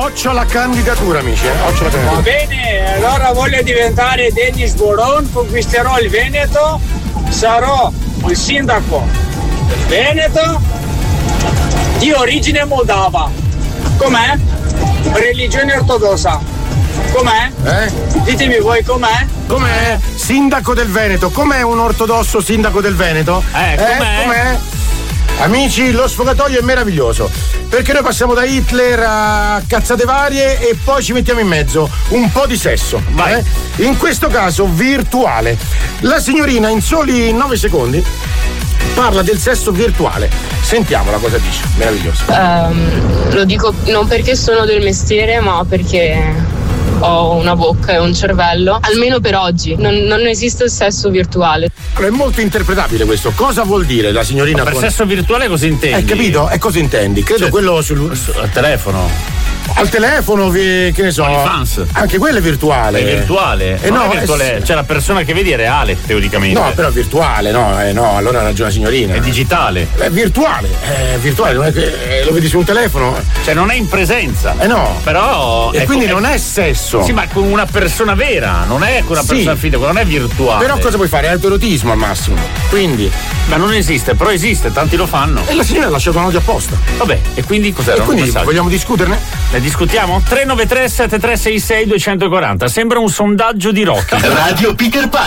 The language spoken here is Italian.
Occhio alla candidatura, amici. Occhio alla candidatura. Va bene, allora voglio diventare Dennis Boron, conquisterò il Veneto, sarò il sindaco del Veneto di origine moldava. Com'è? Religione ortodossa. Com'è? Ditemi voi com'è? Com'è? Sindaco del Veneto. Com'è un ortodosso sindaco del Veneto? Com'è? Amici, lo sfogatoio è meraviglioso, perché noi passiamo da Hitler a cazzate varie e poi ci mettiamo in mezzo un po' di sesso. In questo caso virtuale. La signorina in soli 9 secondi parla del sesso virtuale. Sentiamola cosa dice. Meraviglioso. Lo dico non perché sono del mestiere, ma perché ho una bocca e un cervello, almeno per oggi. Non esiste il sesso virtuale. È molto interpretabile questo. Cosa vuol dire la signorina? Ma per sesso virtuale cosa intendi? Hai capito? E cosa intendi? Credo quello al telefono. Al telefono, che ne so. OnlyFans. Anche quello è virtuale. È virtuale. No, è virtuale. Cioè la persona che vedi è reale, teoricamente. No, però è virtuale, no, allora ha ragione la signorina. È digitale. È virtuale, non è che lo vedi su un telefono. Cioè non è in presenza. No. Però. E quindi non è sesso. Sì, ma con una persona vera, non è con una persona finta, non è virtuale. Però cosa puoi fare? È autoerotismo al massimo. Quindi. Ma non esiste, però esiste, tanti lo fanno. E la signora ha lasciato un audio apposta. Vabbè, e quindi cos'era? E quindi vogliamo discuterne? Ne discutiamo? 393 7366 240. Sembra un sondaggio di Rocky. Radio Peter Pan.